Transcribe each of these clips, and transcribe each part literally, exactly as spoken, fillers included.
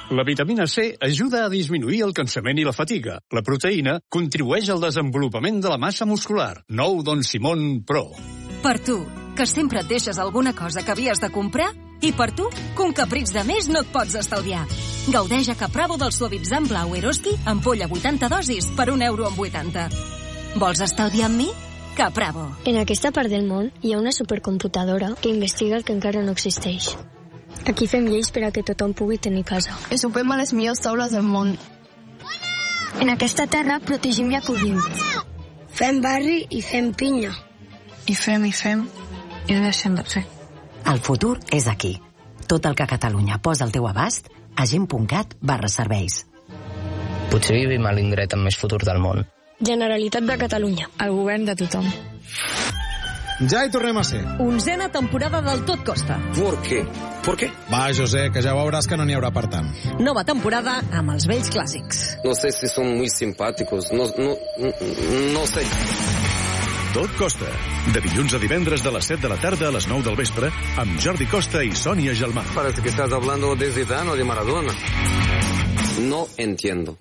La vitamina C ajuda a disminuir el cansament i la fatiga. La proteïna contribueix al desenvolupament de la massa muscular. Nou Don Simón Pro. Per tu, que sempre et deixes alguna cosa que havies de comprar, i per tu, que un capritx de més no et pots estalviar. Gaudeix a Capravo del suavitzant blau Eroski, ampolla vuitanta dosis per un euro amb vuitanta. Vols estalviar amb mi? Capravo. En aquesta part del món hi ha una supercomputadora que investiga el que encara no existeix. Aquí fem lleis per a que tothom pugui tenir casa. I sopem a les millors taules del món. En aquesta terra protegim i acollim. Fem barri i fem pinya. I fem i fem i no deixem de fer. El futur és aquí. Tot el que Catalunya posa al teu abast a gent.cat barra serveis. Potser vivim a l'indret amb més futur del món. Generalitat de Catalunya. El govern de tothom. Ja hi tornem a ser. Onzena temporada del Tot Costa. ¿Por qué? ¿Por qué? Va, José, que ja veuràs que no n'hi haurà per tant. Nova temporada amb els vells clàssics. No sé si son muy simpáticos, no, no, no sé. Tot Costa, de dilluns a divendres de les set de la tarda a les nou del vespre, amb Jordi Costa i Sònia Gelmà. Parece que estás hablando de Zidane o de Maradona. No entiendo.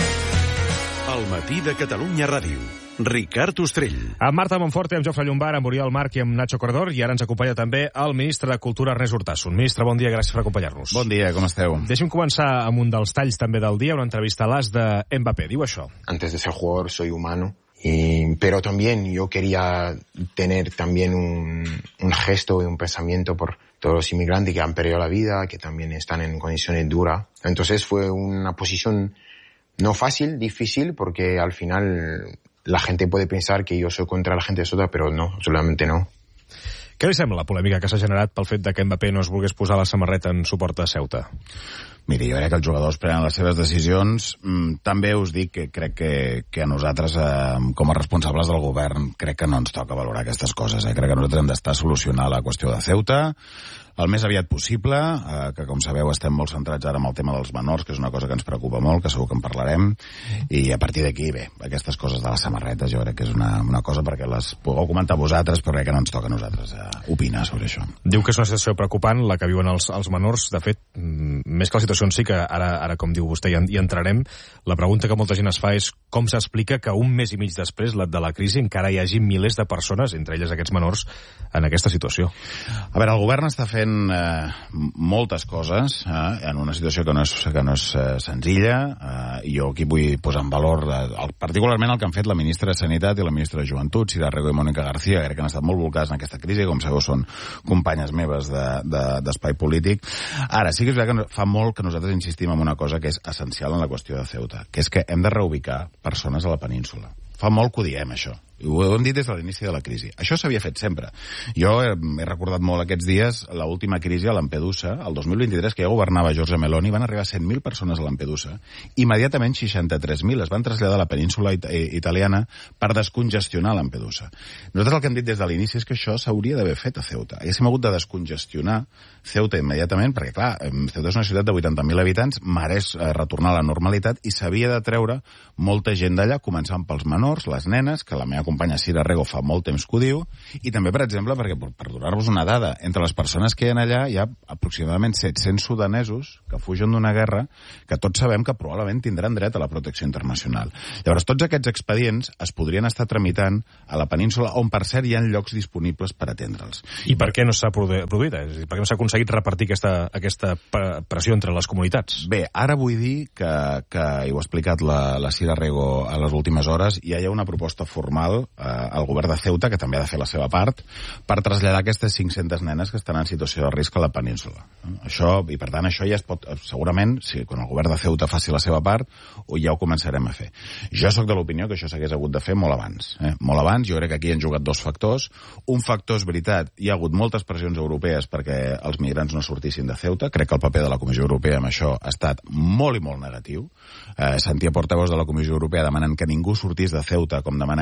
El matí de Catalunya Ràdio. Ricard Ostrell. Amb Marta Monforte, amb Jofre Llombart, amb Oriol Marc i amb Nacho Cordor, i ara ens acompanya també el ministre de Cultura, Ernest Urtasun. Ministre, bon dia, gràcies per acompanyar-nos. Bon dia, com esteu? Deixa'm començar amb un dels talls també del dia, una entrevista a l'As de Mbappé. Diu això. Antes de ser jugador soy humano, y, pero también yo quería tener también un, un gesto y un pensamiento por todos los inmigrantes que han perdido la vida, que también están en condiciones duras. Entonces fue una posición no fácil, difícil, porque al final la gente puede pensar que yo soy contra la gente de Sota, però no, absolutamente no. Què li sembla la polèmica que s'ha generat pel fet de que Mbappé no es volgués posar la samarreta en suport a Ceuta? Miri, jo crec que els jugadors prenen les seves decisions. Mm, també us dic que crec que, que a nosaltres, eh, com a responsables del govern, crec que no ens toca valorar aquestes coses. Eh? Crec que nosaltres hem d'estar a solucionar la qüestió de Ceuta el més aviat possible, eh, que com sabeu estem molt centrats ara en el tema dels menors, que és una cosa que ens preocupa molt, que segur que en parlarem, i a partir d'aquí, bé, aquestes coses de les samarretes jo crec que és una, una cosa perquè les pugueu comentar vosaltres, però crec que no ens toca a nosaltres eh, opinar sobre això. Diu que és una situació preocupant la que viuen els, els menors. De fet, més que la situació en si, que ara, ara com diu vostè, hi, hi entrarem, la pregunta que molta gent es fa és com s'explica que un mes i mig després de la crisi encara hi hagi milers de persones, entre elles aquests menors, en aquesta situació. A veure, el govern està fent Eh, moltes coses eh, en una situació que no és, que no és eh, senzilla, eh, i jo aquí vull posar en valor eh, el, particularment el que han fet la ministra de Sanitat i la ministra de Joventut, Sira Rego i Mònica García, que crec que han estat molt volcats en aquesta crisi, com sabeu són companyes meves d'espai de, de, polític. Ara, sí que és veritat que fa molt que nosaltres insistim en una cosa que és essencial en la qüestió de Ceuta, que és que hem de reubicar persones a la península. Fa molt que ho diem, això. I ho hem dit des de l'inici de la crisi. Això s'havia fet sempre. Jo he, he recordat molt aquests dies l'última crisi a Lampedusa, el dos mil vint-i-tres, que ja governava Giorgia Meloni, van arribar cent mil persones a Lampedusa. Immediatament seixanta-tres mil es van traslladar a la península it italiana per descongestionar Lampedusa. Nosaltres el que hem dit des de l'inici és que això s'hauria d'haver fet a Ceuta. Haguéssim hagut de descongestionar Ceuta immediatament, perquè clar, Ceuta és una ciutat de vuitanta mil habitants, mereix eh, retornar a la normalitat i s'havia de treure molta gent d'allà, començant pels menors, les nenes, que la meva companya Sira Rego fa molt temps que ho diu, i també, per exemple, perquè per donar-vos una dada, entre les persones que hi ha allà hi ha aproximadament set-cents sudanesos que fugen d'una guerra que tots sabem que probablement tindran dret a la protecció internacional. Llavors, tots aquests expedients es podrien estar tramitant a la península, on, per cert, hi ha llocs disponibles per atendre'ls. I per què no s'ha produït? És a dir, per què no s'ha aconseguit repartir aquesta, aquesta pressió entre les comunitats? Bé, ara vull dir que, que i ho ha explicat la, la Sira Rego a les últimes hores, ja hi ha una proposta formal eh, al govern de Ceuta, que també ha de fer la seva part, per traslladar aquestes cinc-centes nenes que estan en situació de risc a la península. Això, i per tant, això ja es pot, segurament, si quan el govern de Ceuta faci la seva part, ja ho començarem a fer. Jo sóc de l'opinió que això s'hagués hagut de fer molt abans. Eh? Molt abans, jo crec que aquí han jugat dos factors. Un factor és veritat, hi ha hagut moltes pressions europees perquè els migrants no sortissin de Ceuta. Crec que el paper de la Comissió Europea amb això ha estat molt i molt negatiu. Eh, sentia portaveus de la Comissió Europea demanant que ningú sortís de Ceuta, com demanant que convertís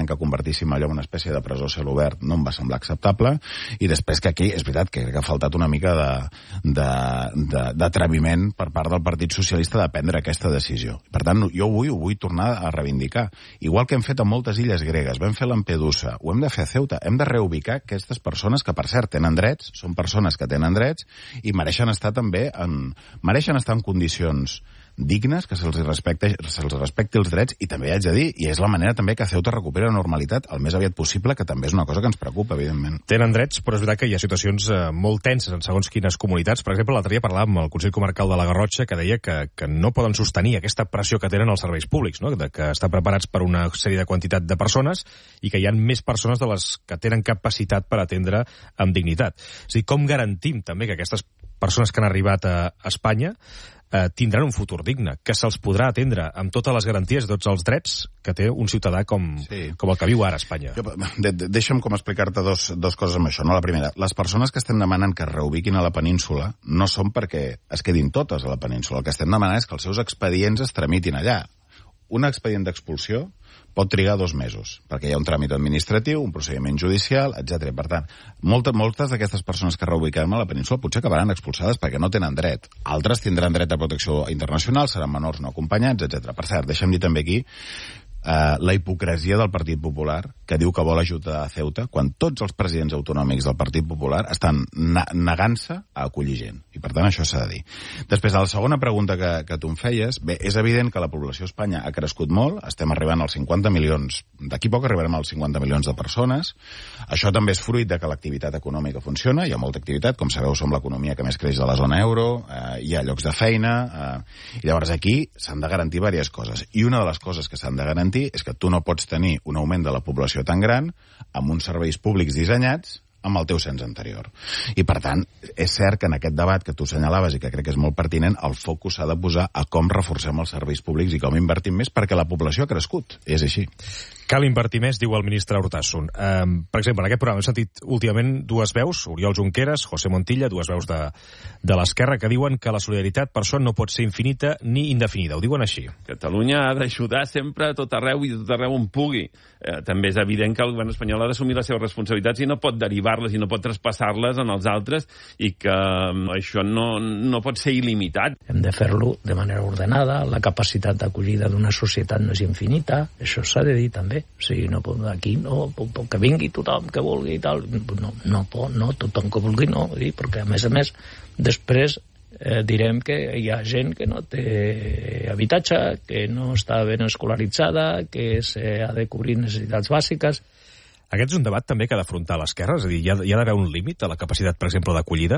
convertíssim allò en una espècie de presó a cel obert no em va semblar acceptable, i després que aquí és veritat que ha faltat una mica d'atreviment per part del Partit Socialista de prendre aquesta decisió. Per tant, jo avui ho vull tornar a reivindicar. Igual que hem fet a moltes illes gregues, vam fer Lampedusa, ho hem de fer a Ceuta, hem de reubicar aquestes persones que, per cert, tenen drets, són persones que tenen drets i mereixen estar també en, mereixen estar en condicions dignes, que se'ls respecti, se'ls respecti els drets, i també haig de dir, i és la manera també que Ceuta recupera la normalitat el més aviat possible, que també és una cosa que ens preocupa, evidentment. Tenen drets, però és veritat que hi ha situacions eh, molt tenses en segons quines comunitats. Per exemple, l'altre dia parlàvem amb el Consell Comarcal de la Garrotxa, que deia que, que no poden sostenir aquesta pressió que tenen els serveis públics, no? de, que estan preparats per una sèrie de quantitat de persones i que hi ha més persones de les que tenen capacitat per atendre amb dignitat. És a dir, com garantim també que aquestes persones que han arribat a Espanya eh, tindran un futur digne, que se'ls podrà atendre amb totes les garanties i tots els drets que té un ciutadà com, sí. com el que viu ara a Espanya. Jo, de, de, deixa'm com explicar-te dos, dos coses amb això. No? La primera, les persones que estem demanant que es reubiquin a la península no són perquè es quedin totes a la península. El que estem demanant és que els seus expedients es tramitin allà. Un expedient d'expulsió pot trigar dos mesos, perquè hi ha un tràmit administratiu, un procediment judicial, etcètera. Per tant, moltes, moltes d'aquestes persones que reubiquem a la península potser acabaran expulsades perquè no tenen dret. Altres tindran dret a protecció internacional, seran menors no acompanyats, etcètera. Per cert, deixa'm dir també aquí Uh, la hipocresia del Partit Popular, que diu que vol ajudar a Ceuta, quan tots els presidents autonòmics del Partit Popular estan negant-se a acollir gent. I, per tant, això s'ha de dir. Després, a la segona pregunta que, que tu em feies, bé, és evident que la població a Espanya ha crescut molt, estem arribant als cinquanta milions, d'aquí poc arribarem als cinquanta milions de persones. Això també és fruit de que l'activitat econòmica funciona, hi ha molta activitat, com sabeu, som l'economia que més creix de la zona euro, eh, hi ha llocs de feina, eh, i llavors aquí s'han de garantir diverses coses. I una de les coses que s'han de garantir és que tu no pots tenir un augment de la població tan gran amb uns serveis públics dissenyats amb el teu cens anterior. I, per tant, és cert que en aquest debat que tu senyalaves i que crec que és molt pertinent, el focus s'ha de posar a com reforcem els serveis públics i com invertim més, perquè la població ha crescut. És així. Cal invertir més, diu el ministre Urtasun. Um, per exemple, en aquest programa hem sentit últimament dues veus, Oriol Junqueras, José Montilla, dues veus de, de l'esquerra, que diuen que la solidaritat per això no pot ser infinita ni indefinida. Ho diuen així. Catalunya ha d'ajudar sempre a tot arreu i a tot arreu on pugui. Eh, també és evident que el govern espanyol ha d'assumir les seves responsabilitats i no pot derivar-les i no pot traspassar-les en els altres, i que um, això no, no pot ser il·limitat. Hem de fer-lo de manera ordenada, la capacitat d'acollida d'una societat no és infinita, això s'ha de dir també. O sigui, no, aquí no, que vingui tothom que vulgui i tal, no, no, no tothom que vulgui no, perquè a més a més després eh, direm que hi ha gent que no té habitatge, que no està ben escolaritzada, que s'ha de cobrir necessitats bàsiques. Aquest és un debat també que ha d'afrontar l'esquerra? És a dir, hi ha, hi ha d'haver un límit a la capacitat, per exemple, d'acollida?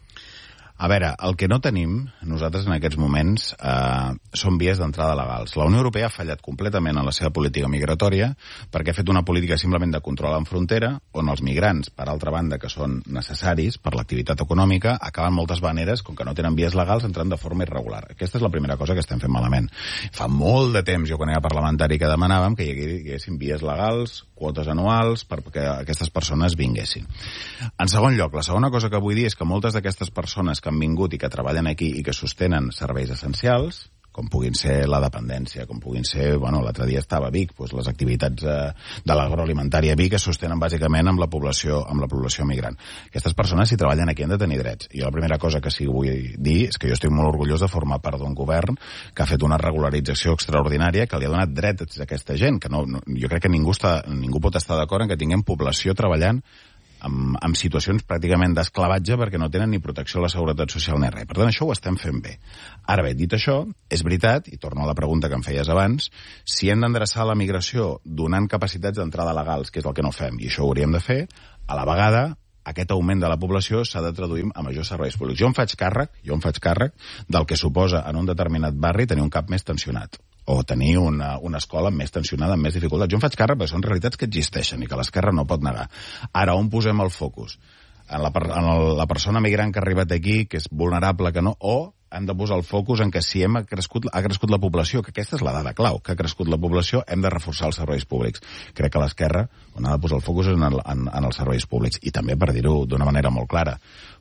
A veure, el que no tenim nosaltres en aquests moments eh, són vies d'entrada legals. La Unió Europea ha fallat completament en la seva política migratòria perquè ha fet una política simplement de control en frontera, on els migrants, per altra banda, que són necessaris per l'activitat econòmica, acaben moltes maneres, com que no tenen vies legals, entrant de forma irregular. Aquesta és la primera cosa que estem fent malament. Fa molt de temps, jo quan era parlamentari, que demanàvem que hi haguessin vies legals, quotes anuals, perquè aquestes persones vinguessin. En segon lloc, la segona cosa que vull dir és que moltes d'aquestes persones que han vingut i que treballen aquí i que sostenen serveis essencials, com puguin ser la dependència, com puguin ser, bueno, l'altre dia estava a Vic, doncs les activitats eh, de l'agroalimentària a Vic es sostenen bàsicament amb la població amb la població migrant. Aquestes persones, si treballen aquí, han de tenir drets. I la primera cosa que sí vull dir és que jo estic molt orgullós de formar part d'un govern que ha fet una regularització extraordinària que li ha donat drets a aquesta gent, que no, no, jo crec que ningú, està, ningú pot estar d'acord en que tinguem població treballant amb, amb situacions pràcticament d'esclavatge perquè no tenen ni protecció a la seguretat social ni res. Per tant, això ho estem fent bé. Ara bé, dit això, és veritat, i torno a la pregunta que em feies abans, si hem d'endreçar la migració donant capacitats d'entrada legals, que és el que no fem, i això ho hauríem de fer, a la vegada aquest augment de la població s'ha de traduir a majors serveis públics. Jo em faig càrrec, jo em faig càrrec del que suposa en un determinat barri tenir un cap més tensionat o tenir una, una escola més tensionada, amb més dificultats. Jo em faig càrrec perquè són realitats que existeixen i que l'esquerra no pot negar. Ara, on posem el focus? En la, en el, la persona migrant que ha arribat aquí, que és vulnerable, que no, o hem de posar el focus en que si hem crescut, ha crescut la població, que aquesta és la dada clau, que ha crescut la població, hem de reforçar els serveis públics. Crec que l'esquerra on ha de posar el focus és en, el, en, en els serveis públics. I també, per dir-ho d'una manera molt clara,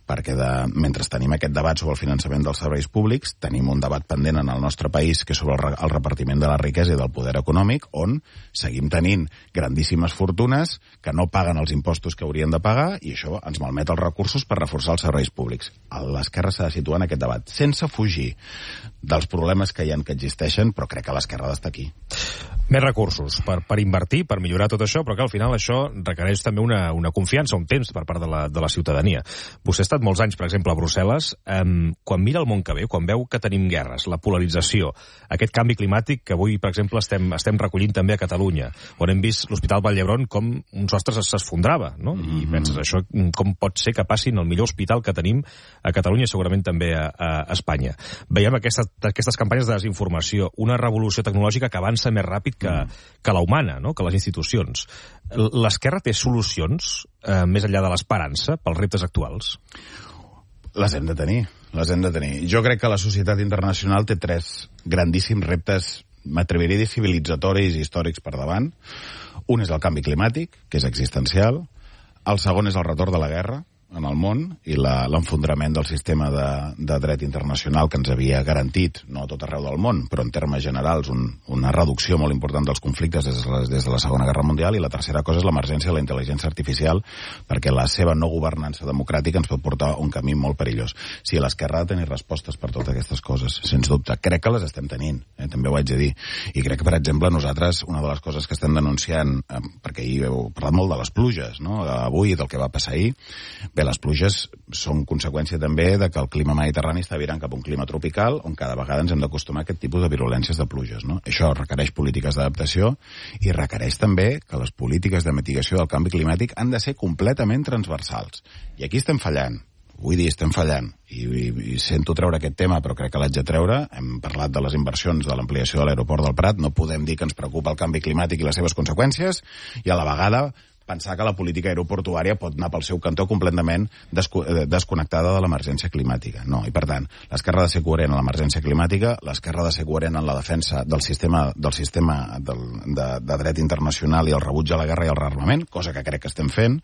perquè de, mentre tenim aquest debat sobre el finançament dels serveis públics, tenim un debat pendent en el nostre país que és sobre el, el repartiment de la riquesa i del poder econòmic, on seguim tenint grandíssimes fortunes que no paguen els impostos que haurien de pagar i això ens malmet els recursos per reforçar els serveis públics. L'esquerra s'ha de situar en aquest debat, sense fugir dels problemes que hi ha que existeixen, però crec que l'esquerra ha d'estar aquí. Més recursos per, per invertir, per millorar tot això, però que al final això requereix també una, una confiança, un temps per part de la, de la ciutadania. Vostè ha estat molts anys, per exemple, a Brussel·les. Eh, quan mira el món que ve, quan veu que tenim guerres, la polarització, aquest canvi climàtic que avui, per exemple, estem, estem recollint també a Catalunya, on hem vist l'Hospital Vall d'Hebron com uns sostres s'esfondrava, no? Mm-hmm. I penses, això com pot ser que passin el millor hospital que tenim a Catalunya i segurament també a, a Espanya. Veiem aquesta, aquestes campanyes de desinformació, una revolució tecnològica que avança més ràpid que, que la humana, no? Que les institucions. L'esquerra té solucions eh, més enllà de l'esperança pels reptes actuals? Les hem de tenir, les hem de tenir. Jo crec que la societat internacional té tres grandíssims reptes, m'atreviria a dir civilizatoris i històrics per davant. Un és el canvi climàtic, que és existencial. El segon és el retorn de la guerra en el món i l'enfondrament del sistema de, de dret internacional que ens havia garantit, no a tot arreu del món, però en termes generals, un, una reducció molt important dels conflictes des de, la, des de la Segona Guerra Mundial. I la tercera cosa és l'emergència de la intel·ligència artificial, perquè la seva no governança democràtica ens pot portar a un camí molt perillós. Sí, l'esquerra ha de tenir respostes per totes aquestes coses, sens dubte. Crec que les estem tenint, eh, també ho haig de dir. I crec que, per exemple, nosaltres, una de les coses que estem denunciant, eh, perquè ahir heu parlat molt de les pluges, no?, avui, del que va passar ahir. Bé, les pluges són conseqüència també de que el clima mediterrani està virant cap a un clima tropical on cada vegada ens hem d'acostumar a aquest tipus de virulències de pluges, no? Això requereix polítiques d'adaptació i requereix també que les polítiques de mitigació del canvi climàtic han de ser completament transversals. I aquí estem fallant. Vull dir, estem fallant. I, i, i sento treure aquest tema, però crec que l'haig de treure. Hem parlat de les inversions de l'ampliació de l'aeroport del Prat. No podem dir que ens preocupa el canvi climàtic i les seves conseqüències i a la vegada pensar que la política aeroportuària pot anar pel seu cantó completament desco desconnectada de l'emergència climàtica. No, i per tant, l'esquerra ha de ser coherent en l'emergència climàtica, l'esquerra ha de ser coherent en la defensa del sistema, del sistema del, de, de dret internacional i el rebuig a la guerra i el rearmament, cosa que crec que estem fent.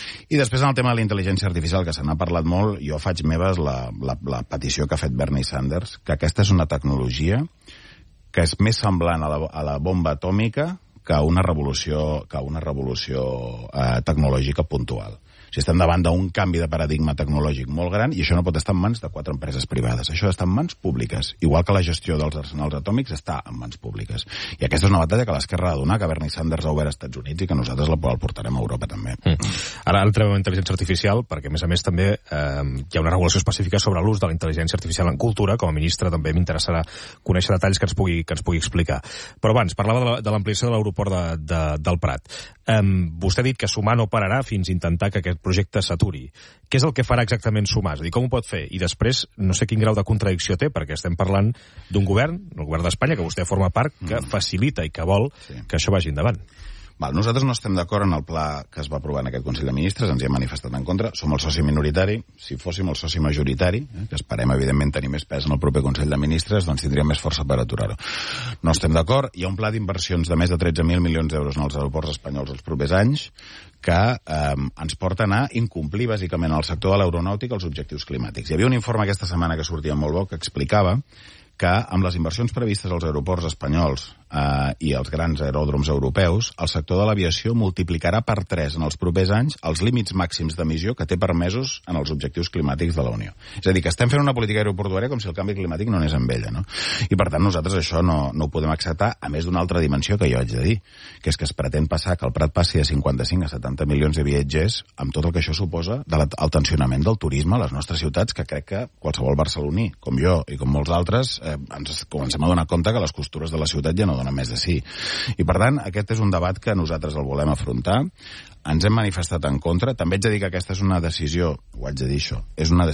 I després en el tema de la intel·ligència artificial, que se n'ha parlat molt, jo faig meves la, la, la petició que ha fet Bernie Sanders, que aquesta és una tecnologia que és més semblant a la, a la bomba atòmica que una revolució, que una revolució eh, tecnològica puntual. O sigui, estem davant d'un canvi de paradigma tecnològic molt gran i això no pot estar en mans de quatre empreses privades. Això està en mans públiques, igual que la gestió dels arsenals atòmics està en mans públiques. I aquesta és una batalla que l'esquerra ha de donar, que Bernie Sanders ha obert als Estats Units i que nosaltres la, la portarem a Europa també. Mm. Ara entrem en intel·ligència artificial, perquè a més a més també eh, hi ha una regulació específica sobre l'ús de la intel·ligència artificial en cultura. Com a ministre també m'interessarà conèixer detalls que ens pugui, que ens pugui explicar. Però abans, parlava de l'ampliació de l'aeroport de, de, del Prat. Eh, vostè ha dit que sumar no pararà fins a intentar que aquest projecte s'aturi. Què és el que farà exactament sumar? És a dir, com ho pot fer? I després, no sé quin grau de contradicció té, perquè estem parlant d'un govern, el govern d'Espanya, que vostè forma part, que facilita i que vol sí. que això vagi endavant. Val, nosaltres no estem d'acord en el pla que es va aprovar en aquest Consell de Ministres, ens hi hem manifestat en contra, som el soci minoritari, si fóssim el soci majoritari, eh, que esperem evidentment tenir més pes en el proper Consell de Ministres, doncs tindríem més força per aturar-ho. No estem d'acord, hi ha un pla d'inversions de més de tretze mil milions d'euros en els aeroports espanyols els propers anys, que eh, ens porta a anar a incomplir bàsicament al sector de l'aeronàutica els objectius climàtics. Hi havia un informe aquesta setmana que sortia molt bo que explicava que amb les inversions previstes als aeroports espanyols eh, i als grans aeròdroms europeus, el sector de l'aviació multiplicarà per tres en els propers anys els límits màxims d'emissió que té permesos en els objectius climàtics de la Unió. És a dir, que estem fent una política aeroportuària com si el canvi climàtic no anés amb ella, no? I per tant nosaltres això no, no ho podem acceptar, a més d'una altra dimensió que jo haig de dir, que és que es pretén passar que el Prat passi de cinquanta-cinc a setanta milions de viatgers amb tot el que això suposa del tensionament del turisme a les nostres ciutats, que crec que qualsevol barceloní, com jo i com molts altres, eh, ens comencem a donar compte que les costures de la ciutat ja no donen més de sí. I per tant, aquest és un debat que nosaltres el volem afrontar. Ens hem manifestat en contra. També haig de dir que aquesta és una decisió, ho haig de dir això, és una decisió